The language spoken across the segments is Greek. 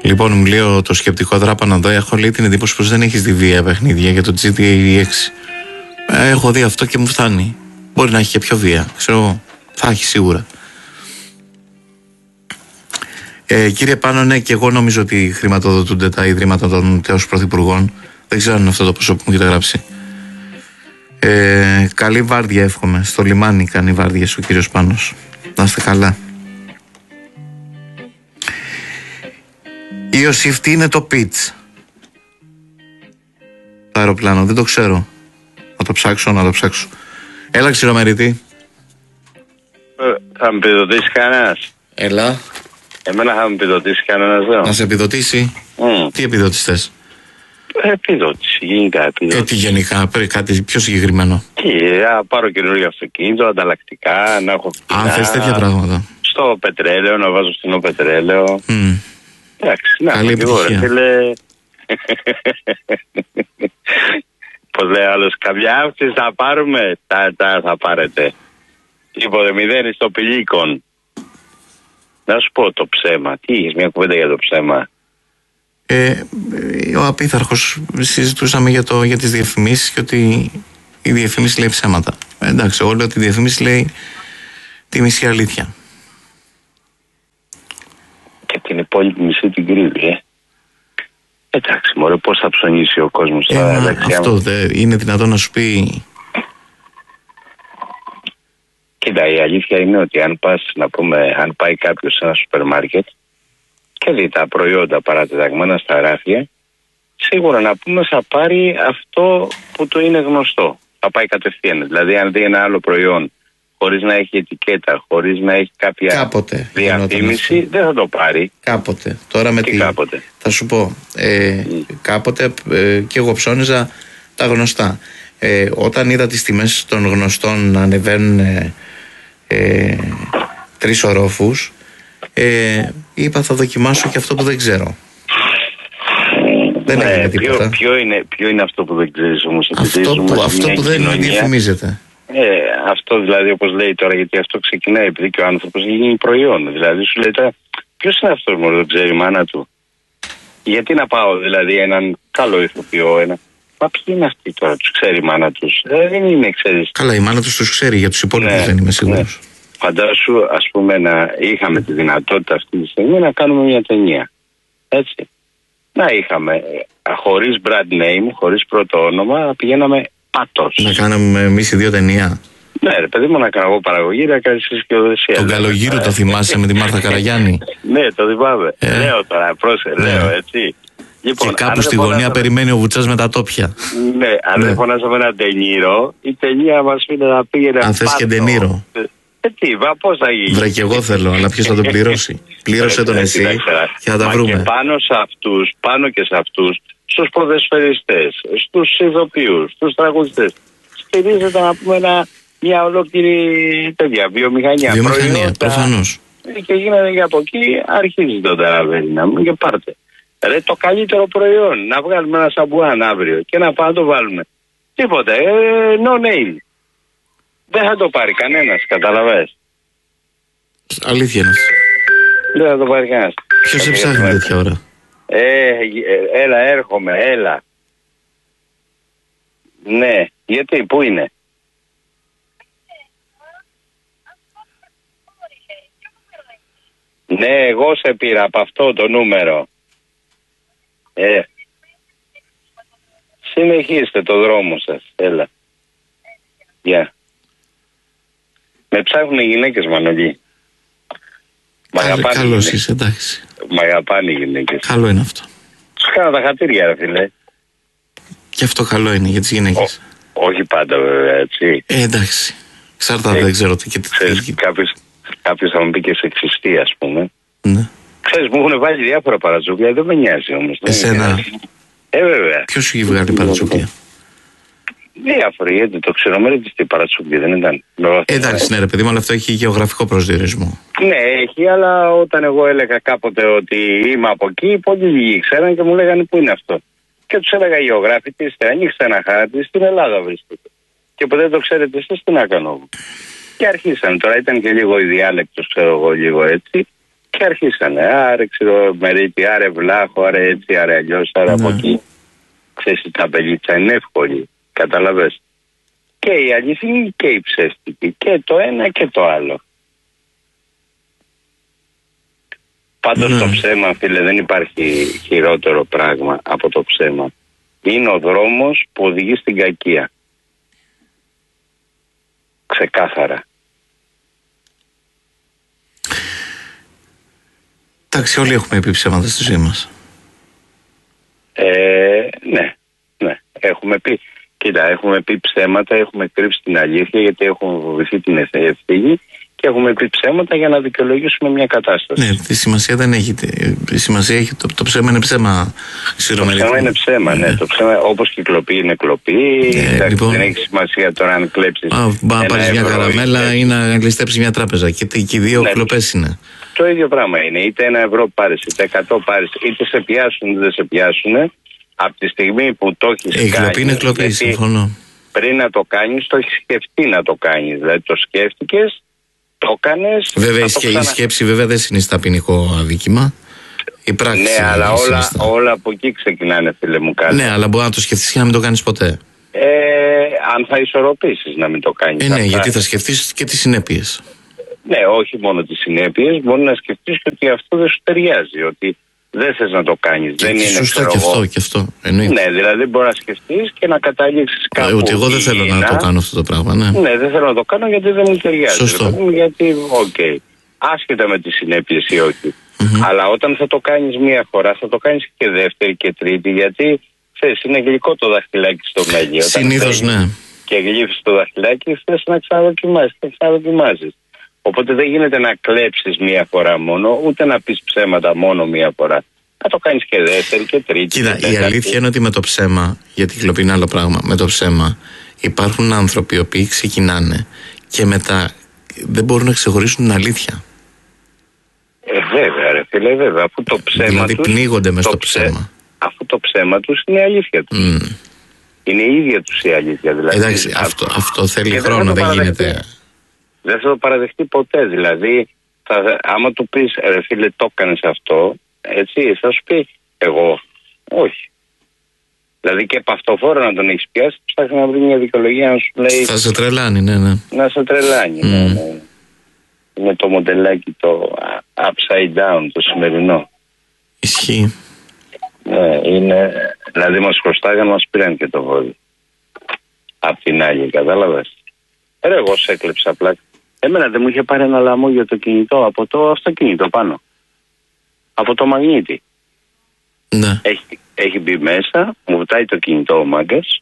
Λοιπόν, μου λέει το σκεπτικό δράπανο εδώ. Έχω λέει την εντύπωση πως δεν έχεις δει βία παιχνίδια για το GTA 6. Έχω δει αυτό και μου φτάνει. Μπορεί να έχει και πιο βία. Ξέρω, θα έχει σίγουρα. Κύριε Πάνο, ναι, και εγώ νομίζω ότι χρηματοδοτούνται τα ιδρύματα των τέος πρωθυπουργών. Δεν ξέρω αν είναι αυτό το ποσό που μου έχετε γράψει. Καλή βάρδια εύχομαι. Στο λιμάνι κάνει βάρδιες ο κύριος Πάνος. Να είστε καλά. Ιωσήφ, τι είναι το pitch? Το αεροπλάνο, δεν το ξέρω. Να το ψάξω. Έλα, Ξηρομερίτη. Θα με επιδοτήσει κανένας? Έλα. Εμένα θα με επιδοτήσει κανένας, λέω. Να σε επιδοτήσει? Τι επιδότηση θες? Επιδότηση, γενικά επιδότηση. Τι γενικά, πρέπει κάτι πιο συγκεκριμένο. Να πάρω καινούργιο αυτοκίνητο, ανταλλακτικά, να έχω φτηνά. Αν θες τέτοια πράγματα. Στο πετρέλαιο, να βάζω φθηνό πετρέλαιο. Εντάξει, να καλή επιτυχία. Πώς λέει άλλος, καμιά αύξηση θα πάρουμε? Θα πάρετε. Τίποτε, μηδέν στο πηλίκον. Να σου πω το ψέμα. Τι έχεις μια κουβέντα για το ψέμα? Ο απίθαρχος συζητούσαμε για τις διαφημίσεις και ότι η διαφήμιση λέει ψέματα. Εντάξει, εγώ λέω ότι η διαφήμιση λέει τη μισή αλήθεια. Και την υπόλοιπη μισή την κρύβει, Εντάξει, μωρέ, πώς θα ψωνίσει ο κόσμος τώρα? Αυτό είναι δυνατόν να σου πει? Κοίτα, η αλήθεια είναι ότι αν πάει κάποιος σε ένα σούπερ μάρκετ και δει τα προϊόντα παρατεταγμένα στα ράφια, σίγουρα να πούμε θα πάρει αυτό που του είναι γνωστό. Θα πάει κατευθείαν. Δηλαδή, αν δει ένα άλλο προϊόν χωρίς να έχει ετικέτα, χωρίς να έχει κάποια διαφήμιση, δεν θα το πάρει. Κάποτε. Τώρα με κάποτε. Θα σου πω. Κάποτε και εγώ ψώνιζα τα γνωστά. Όταν είδα τις τιμές των γνωστών να ανεβαίνουν 3 ορόφους, είπα θα δοκιμάσω και αυτό που δεν ξέρω. Δεν έγινε τίποτα. Ποιο είναι αυτό που δεν ξέρεις όμως? Αυτό που δεν διαφημίζεται. Αυτό δηλαδή, όπως λέει τώρα, γιατί αυτό ξεκινάει επειδή και ο άνθρωπος γίνει προϊόν. Δηλαδή σου λέει τώρα, ποιος είναι αυτός μόνο, δεν ξέρει η μάνα του? Γιατί να πάω δηλαδή έναν καλό ηθοποιό, Μα ποιοι είναι αυτοί τώρα, τους ξέρει η μάνα τους? Δεν είναι, ξέρεις. Καλά, η μάνα τους ξέρει, για τους υπόλοιπους δεν είμαι σίγουρος. Φαντάσου, ας πούμε, να είχαμε τη δυνατότητα αυτή τη στιγμή να κάνουμε μια ταινία. Έτσι. Να είχαμε, χωρίς brand name, χωρίς πρώτο όνομα, πηγαίναμε πάτος. Να κάναμε εμείς οι δύο ταινία. Ναι, ρε παιδί μου, να κάνω εγώ παραγωγή, να κάνεις συσκευασία. Τον Καλογύρο το θυμάσαι με τη Μάρθα Καραγιάννη? Ναι, το θυμάμαι. Λέω τώρα, λέω έτσι. Λοιπόν, και κάπου στη γωνία περιμένει ο Βουτσάς με τα τόπια. Ναι, αν δεν φωνάζαμε ένα Ντενίρο, η ταινία μας πήγαινε να πήγαινε. Αν θες και Ντενίρο. Πώς θα γίνει? Βρε, και εγώ θέλω, αλλά ποιος θα τον πληρώσει? Πλήρωσε τον εσύ και θα τα βρούμε. Και πάνω και σε αυτούς, στους ποδοσφαιριστές, στους ηθοποιούς, στους τραγουδιστές, στηρίζεται να πούμε μια ολόκληρη τέτοια βιομηχανία. Βιομηχανία, προφανώς. Και γίνεται και από εκεί, αρχίζει το ταραβέλι να μου και πάρτε. Ρε, το καλύτερο προϊόν, να βγάλουμε ένα σαμπουάν αύριο και να πάμε να το βάλουμε. Τίποτε, no name. Δεν θα το πάρει κανένας, καταλαβαίνεις. Αλήθεια είναι. Δεν θα το πάρει κανένας. Ποιος σε ψάχνει τέτοια ώρα? Έλα, έρχομαι, έλα. Ναι, γιατί, πού είναι? Ναι, εγώ σε πήρα από αυτό το νούμερο. Συνεχίστε το δρόμο σας, έλα. Γεια. Με ψάχνουν οι γυναίκες, Μανολή. Καλώς είσαι, εντάξει. Μ' αγαπάνε οι γυναίκες. Καλό είναι αυτό. Τους κάνω τα χατήρια, ρε φίλε. Και αυτό καλό είναι για τις γυναίκες. Όχι πάντα, βέβαια, έτσι. Εντάξει. Εξαρτάται, δεν ξέρω τι. Ξέρεις, κάποιος θα μου πει και σεξιστή, ας πούμε. Ναι. Ξέρεις, μου έχουν βάλει διάφορα παρατσούκλια, δεν με νοιάζει όμως. Εσένα? Βέβαια. Ποιος σου έχει βγάλει παρατσούκλια? Διάφοροι, γιατί το Ξηρομερίτη τι παρατσούκλια δεν ήταν? Εντάξει, ναι, ρε παιδί μου, αλλά αυτό έχει γεωγραφικό προσδιορισμό. Ναι, έχει, αλλά όταν εγώ έλεγα κάποτε ότι είμαι από εκεί, πολλοί λίγοι ξέραν και μου λέγανε πού είναι αυτό. Και τους έλεγα γεωγράφοι, τι είστε, ανοίξτε ένα χάρτη, στην Ελλάδα βρίσκεται. Και που δεν το ξέρετε εσείς, τι να κάνω εγώ? Και αρχίσαν τώρα, ήταν και λίγο η διάλεκτος, ξέρω εγώ, λίγο έτσι. Και αρχίσανε. Άρε ξηρομερίτη, άρε βλάχο, άρε έτσι, άρε αλλιώς, άρε από εκεί. Ξέρεις, η ταμπελίτσα είναι εύκολη. Καταλαβες. Και η αληθινή και η ψεύτικη. Και το ένα και το άλλο. Πάντως το ψέμα, φίλε, δεν υπάρχει χειρότερο πράγμα από το ψέμα. Είναι ο δρόμος που οδηγεί στην κακία. Ξεκάθαρα. Εντάξει, όλοι έχουμε πει ψέματα στη ζωή μας. Ναι. Έχουμε πει. Κοίτα, έχουμε πει ψέματα, έχουμε κρύψει την αλήθεια γιατί έχουμε φοβηθεί την ευθύνη και έχουμε πει ψέματα για να δικαιολογήσουμε μια κατάσταση. Ναι, τη σημασία δεν έχει. Η σημασία έχει το ψέμα είναι ψέμα. Το ψέμα είναι ψέμα, ναι. Το ψέμα, όπως και η κλοπή είναι κλοπή. Λοιπόν, δεν έχει σημασία τώρα αν κλέψεις. Να πάρεις μια καραμέλα ή να ληστέψεις μια τράπεζα. Και οι δύο κλοπές είναι. Το ίδιο πράγμα είναι. Είτε 1 ευρώ πάρεις, είτε 100 πάρεις, είτε σε πιάσουν είτε δεν σε πιάσουν. Από τη στιγμή που το έχεις κάνει. Η κλοπή είναι κλοπή, συμφωνώ. Πριν να το κάνεις, το έχεις σκεφτεί να το κάνεις. Δηλαδή το σκέφτηκες, το έκανες. Βέβαια η σκέψη βέβαια δεν συνιστά ποινικό αδίκημα. Η πράξη. Ναι, αλλά όλα από εκεί ξεκινάνε, φίλε μου, κάτι. Ναι, αλλά μπορεί να το σκεφτείς και να μην το κάνεις ποτέ. Αν θα ισορροπήσεις να μην το κάνεις. Ναι, γιατί θα σκεφτείς και τις συνέπειες. Ναι, όχι μόνο τις συνέπειες, μπορεί να σκεφτείς και ότι αυτό δεν σου ταιριάζει, ότι δεν θες να το κάνεις. Δεν είναι σωστό και αυτό. Ναι, δηλαδή μπορεί να σκεφτείς και να καταλήξεις κάπου. Ότι εγώ δεν θέλω να το κάνω αυτό το πράγμα, ναι. Ναι, δεν θέλω να το κάνω γιατί δεν μου ταιριάζει. Σωστό. Γιατί, άσχετα με τις συνέπειες ή όχι. Αλλά όταν θα το κάνεις μία φορά, θα το κάνεις και δεύτερη και τρίτη, γιατί θες, είναι γλυκό το δαχτυλάκι στο μέλι. Συνήθως, ναι. Και γλύφεις το δαχτυλάκι, θες να ξαναδοκιμάσεις. Οπότε δεν γίνεται να κλέψεις μία φορά μόνο, ούτε να πεις ψέματα μόνο μία φορά. Να το κάνεις και δεύτερη και τρίτη. Κοίτα, η αλήθεια είναι ότι με το ψέμα, γιατί η κλοπή είναι άλλο πράγμα, με το ψέμα υπάρχουν άνθρωποι οι οποίοι ξεκινάνε και μετά δεν μπορούν να ξεχωρίσουν την αλήθεια. Βέβαια, ρε φίλε, βέβαια. Αφού το ψέμα δηλαδή τους, πνίγονται μες στο ψέμα. Αφού το ψέμα τους είναι η αλήθεια τους. Είναι η ίδια τους η αλήθεια. Δηλαδή, εντάξει, αυτό θέλει χρόνο, δεν γίνεται. Δεν θα το παραδεχτεί ποτέ. Δηλαδή, άμα του πεις, ρε φίλε, το έκανες αυτό, έτσι, θα σου πει, εγώ, όχι. Δηλαδή και παυτοφόρα να τον έχεις πιάσει, ψάχνει να βρει μια δικαιολογία να σου λέει. Θα σε τρελάνει, ναι. Να σε τρελάνει, ναι. Με το μοντελάκι το upside down, το σημερινό. Ισχύει. Ναι, είναι. Δηλαδή μας χρωστάγαν, μας πήραν και το βόδι. Απ' την άλλη, κατάλαβες. Εγώ σε έκλεψα απλά. Εμένα δεν μου είχε πάρει ένα λαμόγιο το κινητό από το αυτοκίνητο πάνω. Από το μαγνήτη. Ναι. Έχει μπει μέσα, μου βουτάει το κινητό ο μάγκας.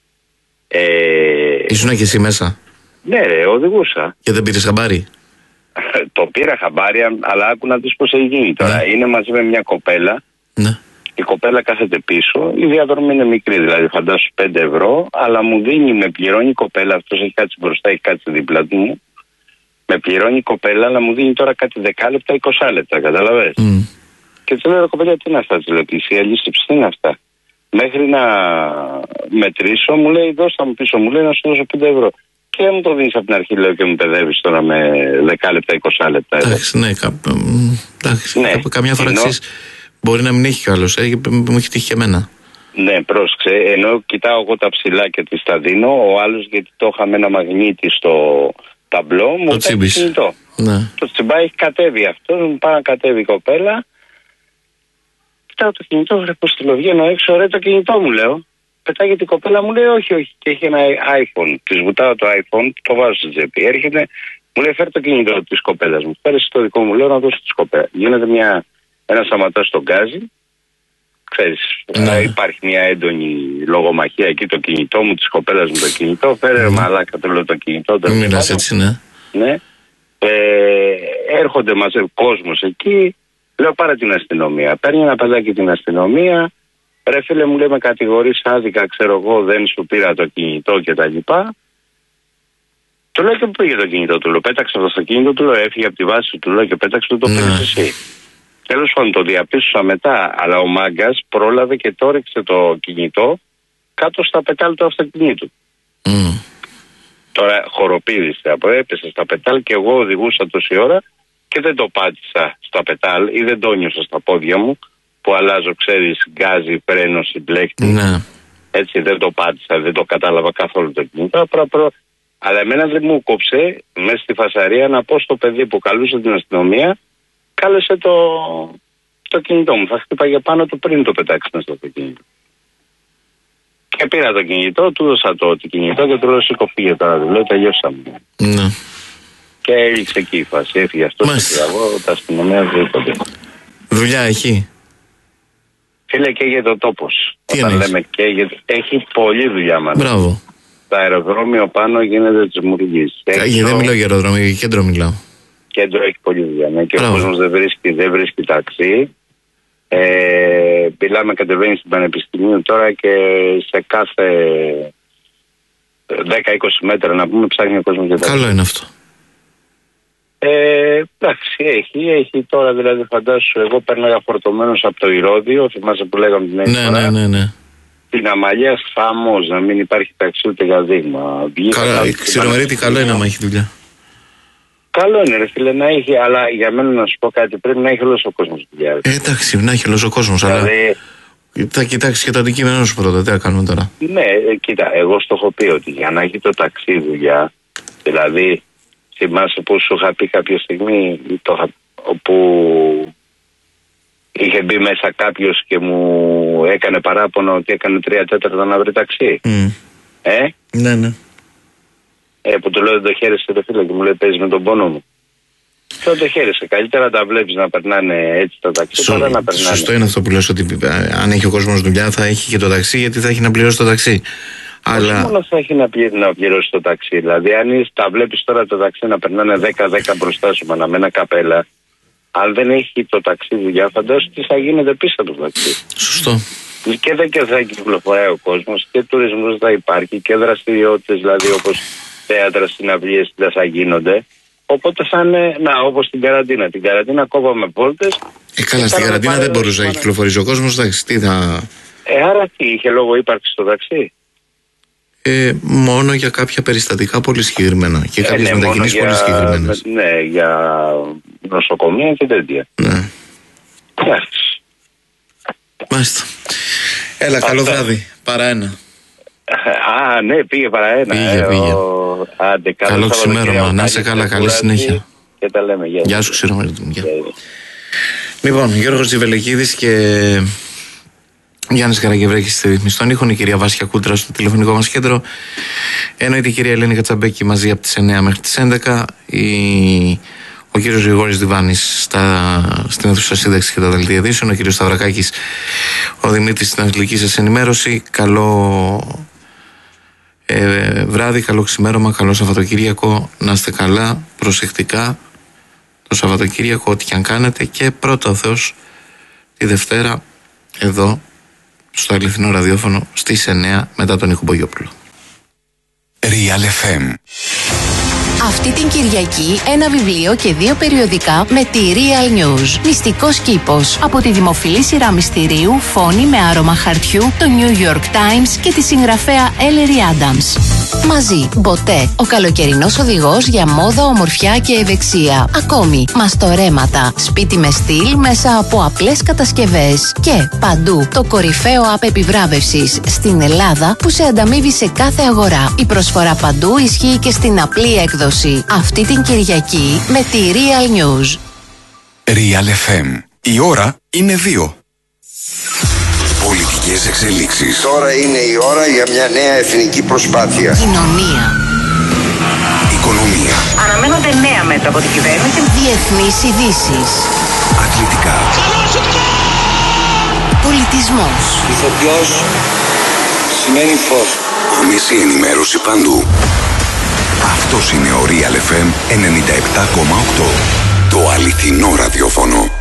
Ήσουν και εσύ μέσα? Ναι, ρε, οδηγούσα. Και δεν πήρες χαμπάρι? Το πήρα χαμπάρι, αλλά άκου να δεις πώς έχει γίνει τώρα. Ναι. Είναι μαζί με μια κοπέλα. Ναι. Η κοπέλα κάθεται πίσω, η διαδρομή είναι μικρή, δηλαδή φαντάσου 5 ευρώ, αλλά μου δίνει, με πληρώνει η κοπέλα, αυτός έχει κάτσει μπροστά, έχει κάτσει δίπλα του. Με πληρώνει η κοπέλα, αλλά μου δίνει τώρα κάτι 10 λεπτά, 20 λεπτά, καταλαβες. Και του λέω, κοπέλα, τι είναι αυτά, τη λέω, η αλήθεια τι είναι αυτά. Μέχρι να μετρήσω, μου λέει, δώστα μου πίσω, μου λέει να σου δώσω 5 ευρώ. Και μου το δίνεις από την αρχή, λέω, και μου παιδεύεις τώρα με 10 λεπτά, 20 λεπτά. Εντάξει, ναι, καμιά φορά μπορεί να μην έχει κι ο άλλος, μου έχει τύχει και εμένα. Ναι, πρόσεξε, ενώ κοιτάω εγώ τα ψηλά και τις τα δίνω, ο άλλος γιατί το είχα με ένα μαγνήτη στο ταμπλό, μου το κινητό. Ναι. Το τσιμπάει, έχει κατέβει αυτό, μου πάει να κατέβει η κοπέλα. Κοιτάω το κινητό, βλέπω στη βγαίνω έξω, ωραίο το κινητό μου λέω. Πετάγει την κοπέλα, μου λέει όχι, και έχει ένα iPhone. Της βουτάω το iPhone, το βάζω στη τσέπη. Έρχεται, μου λέει φέρε το κινητό της κοπέλας μου. Φέρε το δικό μου, λέω να δώσω της κοπέλας. Γίνεται ένα σαματά στον γκάζι. Ξέρεις, υπάρχει μια έντονη λογομαχία εκεί, το κινητό μου, της κοπέλας μου το κινητό. Φέρε μαλάκα, το λέω το κινητό. Μιλάς έτσι, ναι. Ναι. Έρχονται μαζεύει κόσμος εκεί. Λέω πάρε την αστυνομία. Παίρνει ένα παιδάκι την αστυνομία. Ρε φίλε μου λέει με κατηγορείς άδικα, ξέρω εγώ, δεν σου πήρα το κινητό κτλ. Του λέω και πού πήγε το κινητό, του λέω πέταξε το αυτοκίνητο, του λέω έφυγε από τη βάση του λέω και πέταξε το πήρες εσύ. Τέλος πάντων το διαπίστωσα μετά, αλλά ο μάγκας πρόλαβε και το ρίξε το κινητό κάτω στα πετάλ του αυτοκινήτου. Τώρα χοροπήδησε, έπεσε στα πετάλ και εγώ οδηγούσα τόση ώρα και δεν το πάτησα στα πετάλ ή δεν το νιώσα στα πόδια μου, που αλλάζω, ξέρεις, γκάζι, φρένο, συμπλέκτη. Ναι. Έτσι δεν το πάτησα, δεν το κατάλαβα καθόλου το κινητό. Αλλά εμένα δεν μου κόψε μέσα στη φασαρία να πω στο παιδί που καλούσε την αστυνομία, κάλεσε το κινητό μου. Θα χτύπαγε πάνω του πριν το πετάξει μέσα στο κινητό. Και πήρα το κινητό, του δώσα το κινητό και του λέω σήκω φύγε τώρα, του λέω τελειώσαμε. Ναι. Και έλειξε εκεί η φάση, έφυγε αυτό το πειραγό, τα αστυνομία δεν είπε. Δουλειά έχει. Φίλε, καίγεται ο τόπος. Τι Όταν εννοείς? λέμε καίγεται, έχει πολλή δουλειά μας. Μπράβο. Το αεροδρόμιο πάνω γίνεται της μουργής. Δεν μιλάω για αεροδρόμιο, για κέντρο μιλάω. Κέντρο έχει πολλή δουλειά. Ναι, και ο κόσμος δεν βρίσκει ταξί. Μιλάμε, κατεβαίνει στην Πανεπιστημίου τώρα και σε κάθε 10-20 μέτρα να πούμε ψάχνει ο κόσμος για ταξί. Καλό είναι αυτό. Εντάξει, έχει τώρα, δηλαδή φαντάσου, εγώ πέρναγα φορτωμένος από το Ηρώδειο, θυμάσαι που λέγαμε την άλλη φορά. Ναι. Την Αμαλία χαμός, να μην υπάρχει ταξί ούτε για δείγμα. Ξηρομερίτη, καλό είναι να έχει δουλειά. Καλό είναι, ρε φίλε, να έχει, αλλά για μένα να σου πω κάτι, πρέπει να έχει όλος ο κόσμος δουλειά. Εντάξει, να έχει όλος ο κόσμος, δηλαδή, αλλά θα κοιτάξει και το αντικείμενο σου πρώτα, τι θα κάνουμε τώρα. Ναι, κοίτα, εγώ στο έχω πει ότι για να έχει το ταξί δουλειά, δηλαδή, θυμάσαι που σου είχα πει κάποια στιγμή, όπου είχε μπει μέσα κάποιος και μου έκανε παράπονο ότι έκανε 3/4 να βρει ταξί. Ναι. Που του λέω δεν το χαίρεσαι, ρε φίλε, και μου λέει παίζει με τον πόνο μου. Δεν το χαίρεσαι. Καλύτερα τα βλέπεις να περνάνε έτσι τα ταξί παρά να περνάνε. Σωστό είναι αυτό που λες, ότι αν έχει ο κόσμος δουλειά θα έχει και το ταξί, γιατί θα έχει να πληρώσει το ταξί. Αλλά... Όχι μόνο θα έχει να πληρώσει το ταξί. Δηλαδή, αν τα βλέπεις τώρα το ταξί να περνάνε 10-10 μπροστά σου με αναμένα καπέλα, αν δεν έχει το ταξί δουλειά, φαντάζομαι τι θα γίνεται πίσω από το ταξί. Σωστό. Και δεν θα κυκλοφοράει ο κόσμος και τουρισμός θα υπάρχει και δραστηριότητες, δηλαδή όπως θέατρα, συναυλίες δεν θα γίνονται. Οπότε θα είναι, όπως την καραντίνα. Την καραντίνα κόβαμε βόλτες. Καλά, στην καραντίνα δεν μπορούσε να κυκλοφορήσει ο κόσμος, εντάξει, τι θα... Άρα τι, είχε λόγο ύπαρξη στο ταξί? Μόνο για κάποια περιστατικά πολύ συγκεκριμένα και κάποιες μετακινήσεις πολύ συγκεκριμένες. Ναι, για νοσοκομεία και τέτοια. Ναι. Μάλιστα. Έλα, καλό βράδυ. Παρά ένα. Ναι, πήγε παρά ένα. Πήγε. Καλό ξημέρωμα. Να είσαι καλά, καλή συνέχεια. Και τα λέμε. Γεια σου, ξημέρωμα. Λοιπόν, Γιώργος Τζιβελεκίδης και Γιάννης Καραγευρέκης στη ρύθμιση των ήχων, η κυρία Βάσια Κούτρα στο τηλεφωνικό μας κέντρο. Εννοείται η κυρία Ελένη Κατσαμπέκη μαζί από τις 9 μέχρι τις 11. Ο κύριος Γρηγόρης Διβάνης στην αίθουσα σύνταξη και τα δελτία ειδήσεων. Ο κύριος Σταυρακάκης, ο Δημήτρης στην αγγλική σας ενημέρωση. Καλό βράδυ, καλό ξημέρωμα, καλό Σαββατοκύριακο. Να είστε καλά, προσεκτικά το Σαββατοκύριακο, ό,τι και αν κάνετε. Και πρώτα ο Θεός τη Δευτέρα εδώ στο αληθινό ραδιόφωνο στις 9 μετά τον Νίκο Μπογιόπουλο. Real FM. Αυτή την Κυριακή ένα βιβλίο και 2 περιοδικά με τη Real News. Μυστικός κήπος. Από τη δημοφιλή σειρά μυστηρίου Φόνη με άρωμα χαρτιού, το New York Times και τη συγγραφέα Ellery Adams. Μαζί, Μποτέ, ο καλοκαιρινός οδηγός για μόδα, ομορφιά και ευεξία. Ακόμη, μαστορέματα, σπίτι με στυλ μέσα από απλές κατασκευές. Και παντού, το κορυφαίο app επιβράβευσης στην Ελλάδα που σε ανταμείβει σε κάθε αγορά. Η προσφορά παντού ισχύει και στην απλή έκδοση. Αυτή την Κυριακή με τη Real News. Real FM. Η ώρα είναι 2. Πολιτικές εξελίξεις. Τώρα είναι η ώρα για μια νέα εθνική προσπάθεια. Κοινωνία. Οικονομία. Αναμένονται νέα μέτρα από την κυβέρνηση. Διεθνείς ειδήσεις. Αθλητικά. Πολιτισμός. Ηθοποιός σημαίνει φως. Άμεση ενημέρωση παντού. Αυτός είναι ο Real FM 97,8. Το αληθινό ραδιόφωνο.